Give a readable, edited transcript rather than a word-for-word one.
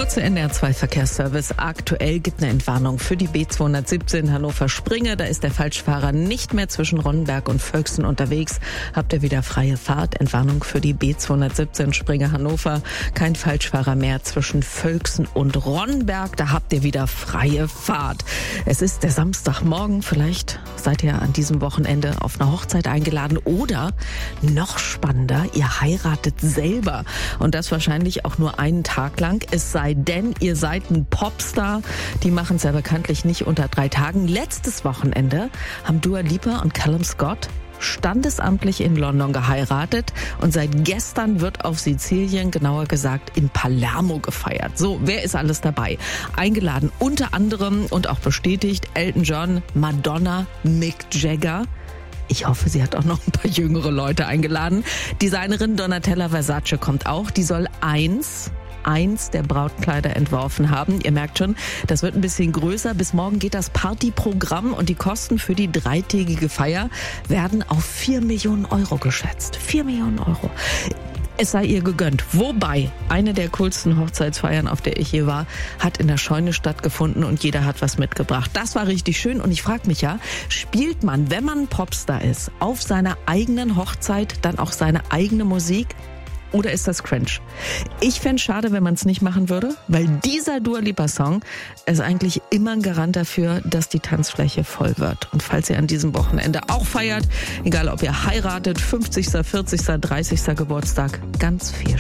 Kurzer NDR2-Verkehrsservice. Aktuell gibt eine Entwarnung für die B217 Hannover-Springe. Da ist der Falschfahrer nicht mehr zwischen Ronnenberg und Völksen unterwegs. Habt ihr wieder freie Fahrt. Entwarnung für die B217 Springe Hannover. Kein Falschfahrer mehr zwischen Völksen und Ronnenberg. Da habt ihr wieder freie Fahrt. Es ist der Samstagmorgen. Vielleicht seid ihr an diesem Wochenende auf eine Hochzeit eingeladen. Oder, noch spannender, ihr heiratet selber. Und das wahrscheinlich auch nur einen Tag lang. Es sei denn, ihr seid ein Popstar. Die machen es ja bekanntlich nicht unter 3 Tagen. Letztes Wochenende haben Dua Lipa und Callum Scott standesamtlich in London geheiratet und seit gestern wird auf Sizilien, genauer gesagt in Palermo, gefeiert. So, wer ist alles dabei? Eingeladen unter anderem und auch bestätigt Elton John, Madonna, Mick Jagger. Ich hoffe, sie hat auch noch ein paar jüngere Leute eingeladen. Designerin Donatella Versace kommt auch. Die soll eins der Brautkleider entworfen haben. Ihr merkt schon, das wird ein bisschen größer. Bis morgen geht das Partyprogramm und die Kosten für die 3-tägige Feier werden auf 4 Millionen Euro geschätzt. 4 Millionen Euro. Es sei ihr gegönnt. Wobei, eine der coolsten Hochzeitsfeiern, auf der ich je war, hat in der Scheune stattgefunden und jeder hat was mitgebracht. Das war richtig schön und ich frage mich ja, spielt man, wenn man Popstar ist, auf seiner eigenen Hochzeit dann auch seine eigene Musik? Oder ist das cringe? Ich fände es schade, wenn man es nicht machen würde, weil dieser Dua Lipa Song ist eigentlich immer ein Garant dafür, dass die Tanzfläche voll wird. Und falls ihr an diesem Wochenende auch feiert, egal ob ihr heiratet, 50., 40., 30. Geburtstag, ganz viel